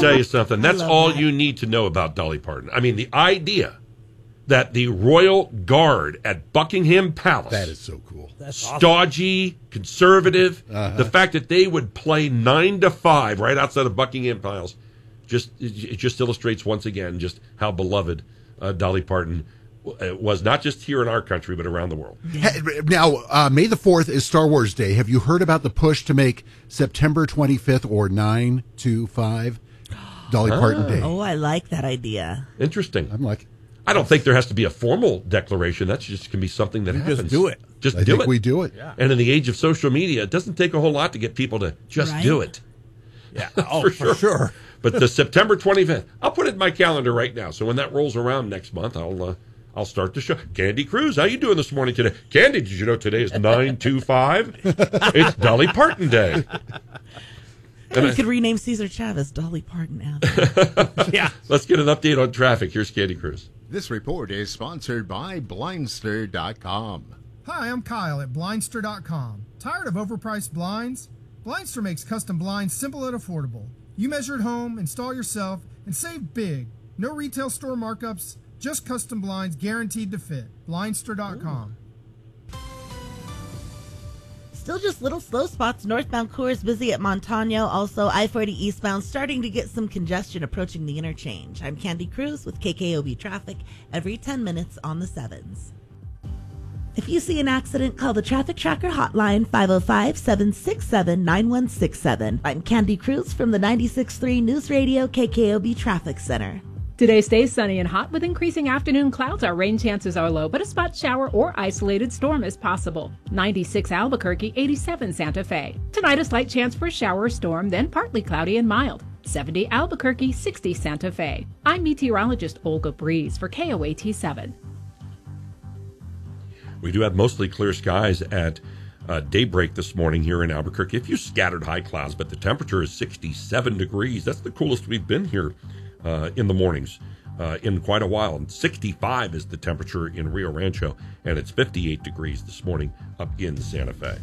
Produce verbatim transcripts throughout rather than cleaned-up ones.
tell you something. That's all that. You need to know about Dolly Parton. I mean, the idea that the Royal Guard at Buckingham Palace. That is so cool. That's stodgy, awesome. Conservative. Uh-huh. The fact that they would play nine to five right outside of Buckingham Palace, just it just illustrates once again just how beloved uh, Dolly Parton was, not just here in our country, but around the world. Now, uh, May the fourth is Star Wars Day. Have you heard about the push to make September twenty-fifth or nine two five Dolly ah. Parton Day? Oh, I like that idea. Interesting. I'm like... I don't think there has to be a formal declaration. That just can be something that you happens. Just do it. Just I do think it. we do it. Yeah. And in the age of social media, it doesn't take a whole lot to get people to just right? do it. Yeah, oh, for, for sure. sure. But the September twenty-fifth, I'll put it in my calendar right now. So when that rolls around next month, I'll uh, I'll start the show. Candy Cruz, how you doing this morning today? Candy, did you know today is nine two five? It's Dolly Parton Day. And we I, could rename Cesar Chavez Dolly Parton Avenue. Yeah. Let's get an update on traffic. Here's Candy Cruz. This report is sponsored by Blindster dot com. Hi, I'm Kyle at Blindster dot com. Tired of overpriced blinds? Blindster makes custom blinds simple and affordable. You measure at home, install yourself, and save big. No retail store markups, just custom blinds guaranteed to fit. Blindster dot com. Still just little slow spots. Northbound Coors busy at Montano. Also, I forty eastbound starting to get some congestion approaching the interchange. I'm Candy Cruz with K K O B Traffic every ten minutes on the sevens. If you see an accident, call the Traffic Tracker hotline five oh five, seven six seven, nine one six seven. I'm Candy Cruz from the ninety-six point three News Radio K K O B Traffic Center. Today stays sunny and hot with increasing afternoon clouds. Our rain chances are low, but a spot shower or isolated storm is possible. ninety-six Albuquerque, eighty-seven Santa Fe. Tonight a slight chance for a shower or storm, then partly cloudy and mild. seventy Albuquerque, sixty Santa Fe. I'm meteorologist Olga Breeze for K O A T seven. We do have mostly clear skies at uh, daybreak this morning here in Albuquerque. A few scattered high clouds, but the temperature is sixty-seven degrees. That's the coolest we've been here uh, in the mornings uh, in quite a while. And sixty-five is the temperature in Rio Rancho, and it's fifty-eight degrees this morning up in Santa Fe.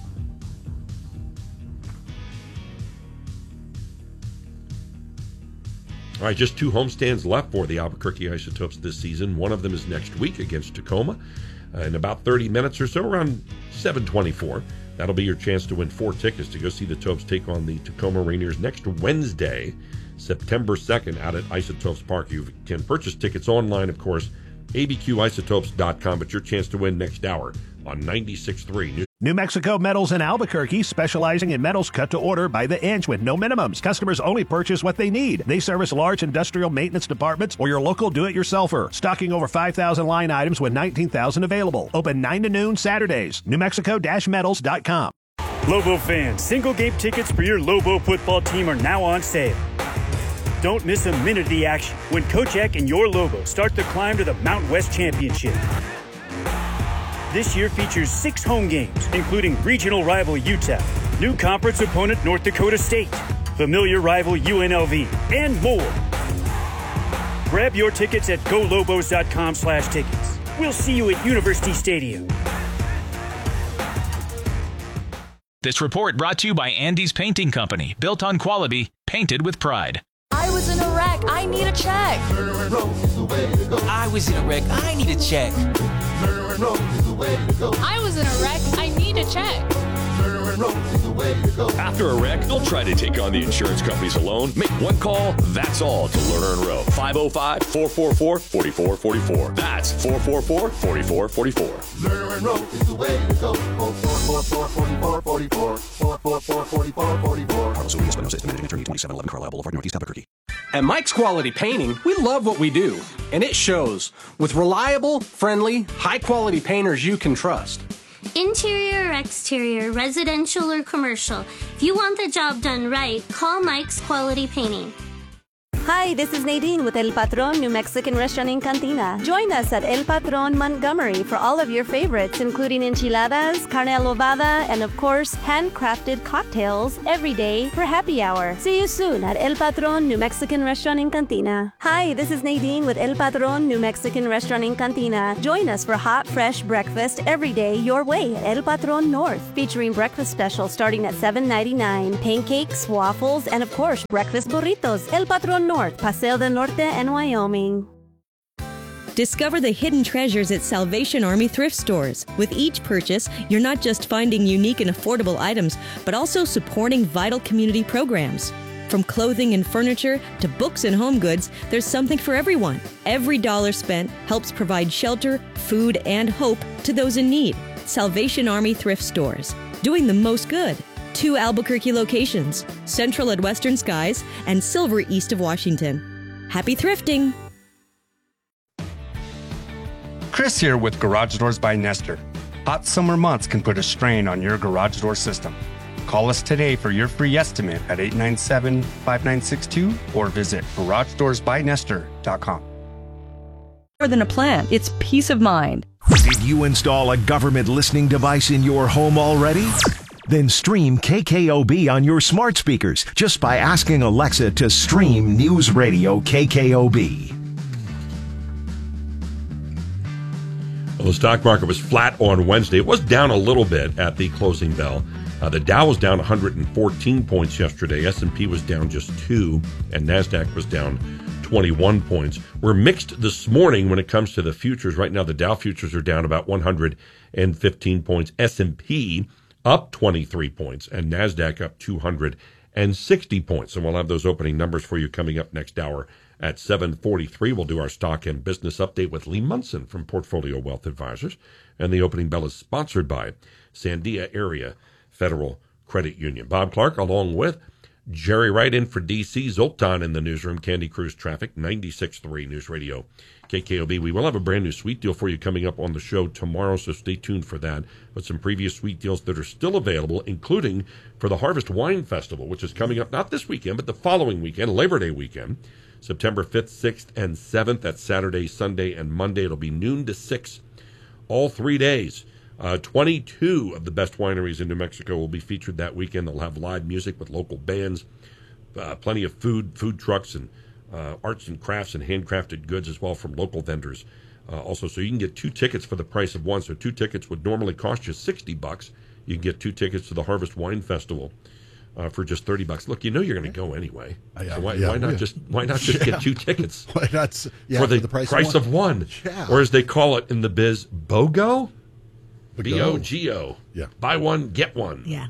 All right, just two homestands left for the Albuquerque Isotopes this season. One of them is next week against Tacoma. Uh, in about thirty minutes or so, around seven twenty-four. That'll be your chance to win four tickets to go see the Topes take on the Tacoma Rainiers next Wednesday, September second, out at Isotopes Park. You can purchase tickets online, of course, A B Q isotopes dot com, but your chance to win next hour on ninety-six point three. New Mexico Metals in Albuquerque, specializing in metals cut to order by the inch with no minimums. Customers only purchase what they need. They service large industrial maintenance departments or your local do-it-yourselfer. Stocking over five thousand line items with nineteen thousand available. Open nine to noon Saturdays. New Mexico Metals dot com. Lobo fans, single game tickets for your Lobo football team are now on sale. Don't miss a minute of the action when Coach Eck and your Lobo start the climb to the Mountain West Championship. This year features six home games, including regional rival U T E P, new conference opponent North Dakota State, familiar rival U N L V, and more. Grab your tickets at go lobos dot com slash tickets. We'll see you at University Stadium. This report brought to you by Andy's Painting Company, built on quality, painted with pride. I was in a wreck. I need a check. I was in a wreck. I need a check. I was in a wreck. I need a check. After a wreck, don't try to take on the insurance companies alone. Make one call, that's all, to Lerner and Rowe. five oh five, four four four, four four four four. That's four four four, four four four four. Lerner and Rowe is the way to go. four four four, four four four four. four four four, four four four four. Carlos O'Neill, Espinosa, Managing Attorney, twenty-seven eleven Carlisle Boulevard, Northeast Albuquerque. At Mike's Quality Painting, we love what we do, and it shows. With reliable, friendly, high-quality painters you can trust. Interior or exterior, residential or commercial, if you want the job done right, call Mike's Quality Painting. Hi, this is Nadine with El Patron New Mexican Restaurant in Cantina. Join us at El Patron Montgomery for all of your favorites, including enchiladas, carne adobada, and of course, handcrafted cocktails every day for happy hour. See you soon at El Patron New Mexican Restaurant in Cantina. Hi, this is Nadine with El Patron New Mexican Restaurant in Cantina. Join us for hot, fresh breakfast every day your way at El Patron North, featuring breakfast specials starting at seven ninety-nine, pancakes, waffles, and of course, breakfast burritos. El Patron North, Paseo del Norte, and Wyoming. Discover the hidden treasures at Salvation Army thrift stores. With each purchase, you're not just finding unique and affordable items, but also supporting vital community programs. From clothing and furniture to books and home goods, there's something for everyone. Every dollar spent helps provide shelter, food, and hope to those in need. Salvation Army thrift stores, doing the most good. Two Albuquerque locations, Central at Western Skies and Silver east of Washington. Happy thrifting! Chris here with Garage Doors by Nestor. Hot summer months can put a strain on your garage door system. Call us today for your free estimate at eight nine seven, five nine six two or visit garage doors by nestor dot com. More than a plan, it's peace of mind. Did you install a government listening device in your home already? Then stream K K O B on your smart speakers just by asking Alexa to stream News Radio K K O B. Well, the stock market was flat on Wednesday. It was down a little bit at the closing bell. Uh, the Dow was down one hundred fourteen points yesterday. S and P was down just two, and NASDAQ was down twenty-one points. We're mixed this morning when it comes to the futures. Right now, the Dow futures are down about one hundred fifteen points. S and P up twenty-three points, and NASDAQ up two hundred sixty points. And we'll have those opening numbers for you coming up next hour at seven forty-three. We'll do our stock and business update with Lee Munson from Portfolio Wealth Advisors. And the opening bell is sponsored by Sandia Area Federal Credit Union. Bob Clark along with Jerry Wright in for D C, Zoltan in the newsroom, Candy Cruise Traffic, ninety-six point three News Radio K K O B. We will have a brand new sweet deal for you coming up on the show tomorrow, so stay tuned for that. But some previous sweet deals that are still available, including for the Harvest Wine Festival, which is coming up not this weekend, but the following weekend, Labor Day weekend, September fifth, sixth, and seventh. That's Saturday, Sunday, and Monday. It'll be noon to six all three days. Uh, twenty-two of the best wineries in New Mexico will be featured that weekend. They'll have live music with local bands, uh, plenty of food, food trucks, and uh, arts and crafts and handcrafted goods as well from local vendors. Uh, also, so you can get two tickets for the price of one. So two tickets would normally cost you sixty bucks. You can get two tickets to the Harvest Wine Festival uh, for just thirty bucks. Look, you know you're going to go anyway. Uh, yeah, so why, yeah, why not yeah. just why not just yeah. get two tickets? Why not yeah, for the, for the price, price of one? Of one. Yeah. Or as they call it in the biz, BOGO. B O G O. Yeah. Buy one, get one. Yeah.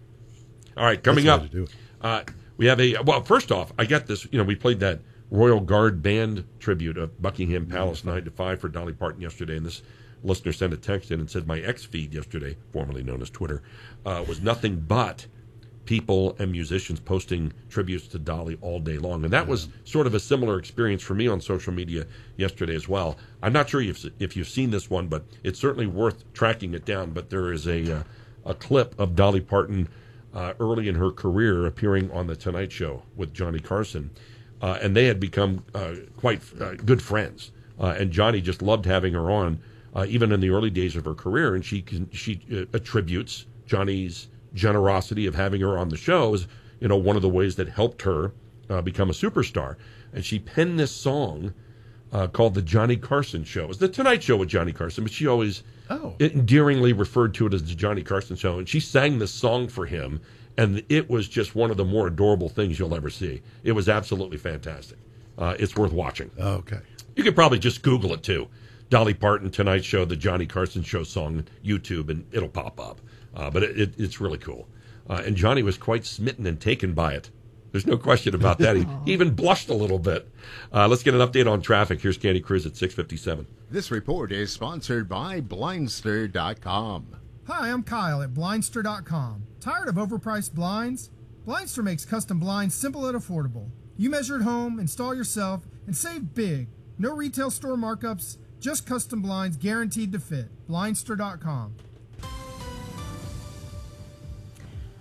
All right, coming up, uh, we have a, well, first off, I got this, you know, we played that Royal Guard Band tribute of Buckingham Palace nine to five for Dolly Parton yesterday, and this listener sent a text in and said my X feed yesterday, formerly known as Twitter, uh, was nothing but people and musicians posting tributes to Dolly all day long. And that was sort of a similar experience for me on social media yesterday as well. I'm not sure if, if you've seen this one, but it's certainly worth tracking it down. But there is a, uh, a clip of Dolly Parton uh, early in her career appearing on The Tonight Show with Johnny Carson. Uh, and they had become uh, quite uh, good friends. Uh, and Johnny just loved having her on, uh, even in the early days of her career. And she, can, she uh, attributes Johnny's generosity of having her on the show is, you know, one of the ways that helped her uh, become a superstar. And she penned this song uh, called The Johnny Carson Show. It was The Tonight Show with Johnny Carson, but she always oh. endearingly referred to it as The Johnny Carson Show. And she sang this song for him, and it was just one of the more adorable things you'll ever see. It was absolutely fantastic. Uh, it's worth watching. Okay. You could probably just Google it, too. Dolly Parton, Tonight Show, The Johnny Carson Show song, YouTube, and it'll pop up. Uh, but it, it, it's really cool. Uh, and Johnny was quite smitten and taken by it. There's no question about that. He, he even blushed a little bit. Uh, let's get an update on traffic. Here's Candy Cruz at six fifty-seven. This report is sponsored by Blindster dot com. Hi, I'm Kyle at Blindster dot com. Tired of overpriced blinds? Blindster makes custom blinds simple and affordable. You measure at home, install yourself, and save big. No retail store markups, just custom blinds guaranteed to fit. Blindster dot com.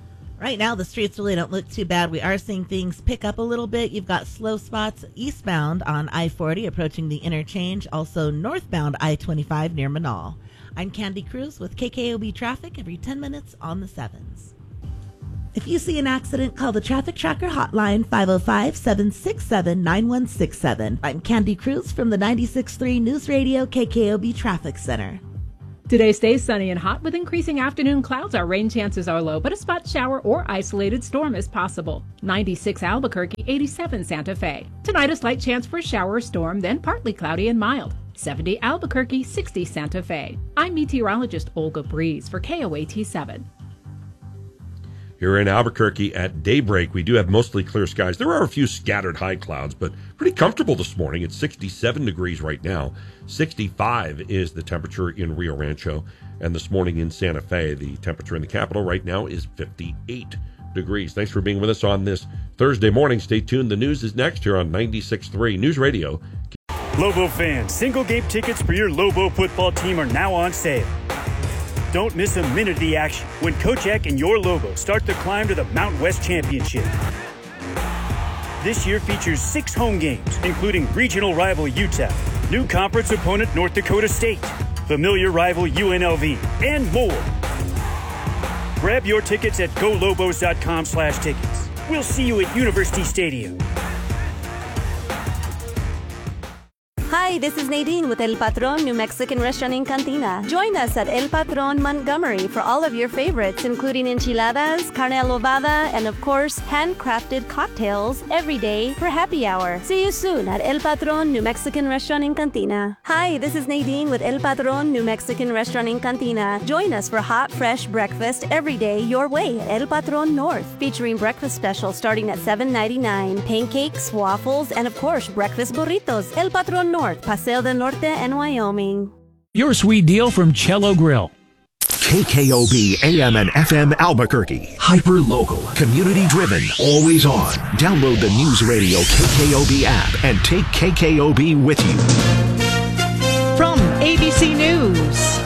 Right now, the streets really don't look too bad. We are seeing things pick up a little bit. You've got slow spots eastbound on I forty approaching the interchange. Also northbound I twenty-five near Manal. I'm Candy Cruz with K K O B Traffic every ten minutes on the sevens. If you see an accident, call the Traffic Tracker hotline five oh five, seven six seven, nine one six seven. I'm Candy Cruz from the ninety-six point three News Radio K K O B Traffic Center. Today stays sunny and hot with increasing afternoon clouds. Our rain chances are low, but a spot shower or isolated storm is possible. ninety-six Albuquerque, eighty-seven Santa Fe. Tonight a slight chance for a shower or storm, then partly cloudy and mild. seventy Albuquerque, sixty Santa Fe. I'm meteorologist Olga Breeze for K O A T seven. Here in Albuquerque at daybreak, we do have mostly clear skies. There are a few scattered high clouds, but pretty comfortable this morning. It's sixty-seven degrees right now. sixty-five is the temperature in Rio Rancho. And this morning in Santa Fe, the temperature in the capital right now is fifty-eight degrees. Thanks for being with us on this Thursday morning. Stay tuned. The news is next here on ninety-six point three News Radio. Lobo fans, single game tickets for your Lobo football team are now on sale. Don't miss a minute of the action when Coach Eck and your Lobos start the climb to the Mountain West Championship. This year features six home games, including regional rival U T E P, new conference opponent North Dakota State, familiar rival U N L V, and more. Grab your tickets at go lobos dot com slash tickets. We'll see you at University Stadium. Hi, this is Nadine with El Patron New Mexican Restaurant in Cantina. Join us at El Patron Montgomery for all of your favorites, including enchiladas, carne adobada, and of course, handcrafted cocktails every day for happy hour. See you soon at El Patron New Mexican Restaurant in Cantina. Hi, this is Nadine with El Patron New Mexican Restaurant in Cantina. Join us for hot, fresh breakfast every day your way at El Patron North, featuring breakfast specials starting at seven ninety-nine, pancakes, waffles, and of course, breakfast burritos. El Patron North, Paseo del Norte and Wyoming. Your sweet deal from Cello Grill. K K O B A M and F M Albuquerque. Hyper local, community driven, always on. Download the News Radio K K O B app and take K K O B with you. From A B C News,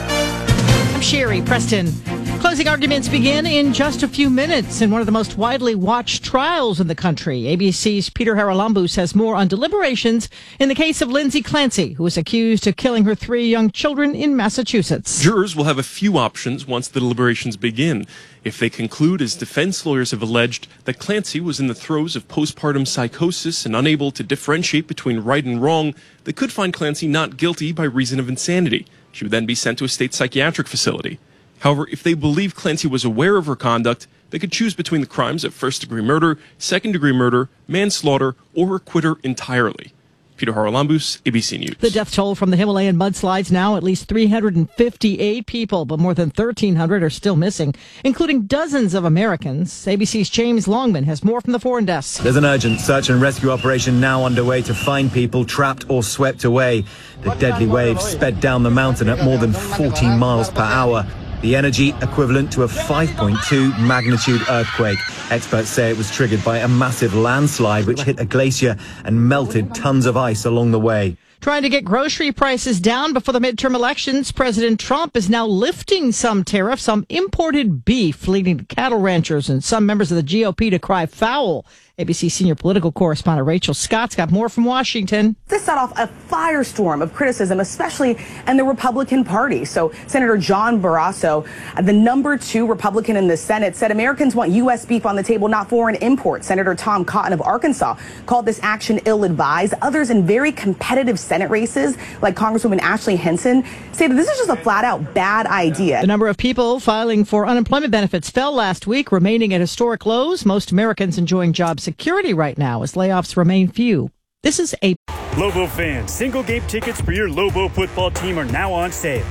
I'm Sherry Preston. Closing arguments begin in just a few minutes in one of the most widely watched trials in the country. A B C's Peter Haralambous has more on deliberations in the case of Lindsay Clancy, who is accused of killing her three young children in Massachusetts. Jurors will have a few options once the deliberations begin. If they conclude, as defense lawyers have alleged, that Clancy was in the throes of postpartum psychosis and unable to differentiate between right and wrong, they could find Clancy not guilty by reason of insanity. She would then be sent to a state psychiatric facility. However, if they believe Clancy was aware of her conduct, they could choose between the crimes of first-degree murder, second-degree murder, manslaughter, or acquit her entirely. Peter Haralambous, A B C News. The death toll from the Himalayan mudslides now at least three hundred fifty-eight people, but more than thirteen hundred are still missing, including dozens of Americans. A B C's James Longman has more from the foreign desk. There's an urgent search and rescue operation now underway to find people trapped or swept away. The deadly waves sped down the mountain at more than forty miles per hour. The energy equivalent to a five point two magnitude earthquake. Experts say it was triggered by a massive landslide which hit a glacier and melted tons of ice along the way. Trying to get grocery prices down before the midterm elections, President Trump is now lifting some tariffs on imported beef, leading to cattle ranchers and some members of the G O P to cry foul. A B C senior political correspondent Rachel Scott's got more from Washington. This set off a firestorm of criticism, especially in the Republican Party. So Senator John Barrasso, the number two Republican in the Senate, said Americans want U S beef on the table, not foreign imports. Senator Tom Cotton of Arkansas called this action ill-advised. Others in very competitive Senate races, like Congresswoman Ashley Henson, say that this is just a flat-out bad idea. The number of people filing for unemployment benefits fell last week, remaining at historic lows. Most Americans enjoying job security right now as layoffs remain few. This is a Lobo fans, single game tickets for your Lobo football team are now on sale.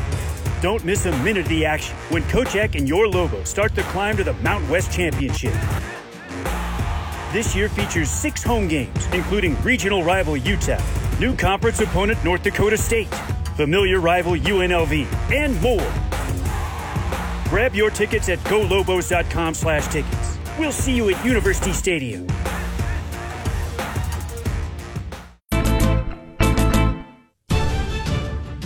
Don't miss a minute of the action when Coach Eck and your Lobo start the climb to the Mountain West Championship. This year features six home games, including regional rival U T E P, new conference opponent North Dakota State, familiar rival U N L V, and more. Grab your tickets at go lobos dot com slash tickets. We'll see you at University Stadium.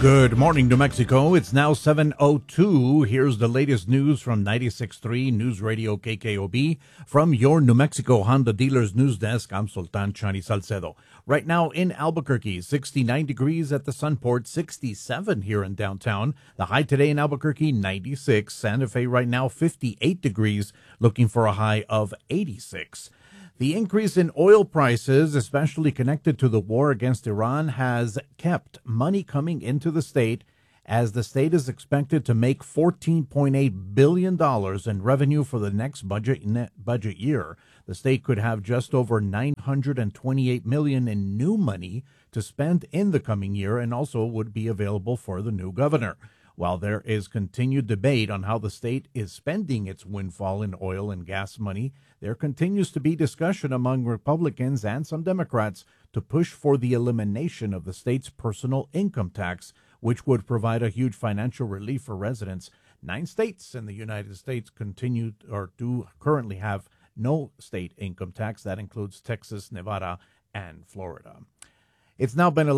Good morning, New Mexico. It's now seven oh two. Here's the latest news from ninety-six point three News Radio K K O B. From your New Mexico Honda Dealers News Desk, I'm Sultan Chani Salcedo. Right now in Albuquerque, sixty-nine degrees at the Sunport, sixty-seven here in downtown. The high today in Albuquerque, ninety-six. Santa Fe right now, fifty-eight degrees, looking for a high of eighty-six. The increase in oil prices, especially connected to the war against Iran, has kept money coming into the state, as the state is expected to make fourteen point eight billion dollars in revenue for the next budget net budget year. The state could have just over nine hundred twenty-eight million dollars in new money to spend in the coming year, and also would be available for the new governor. While there is continued debate on how the state is spending its windfall in oil and gas money, there continues to be discussion among Republicans and some Democrats to push for the elimination of the state's personal income tax, which would provide a huge financial relief for residents. Nine states in the United States continue or do currently have no state income tax. That includes Texas, Nevada, and Florida. It's now been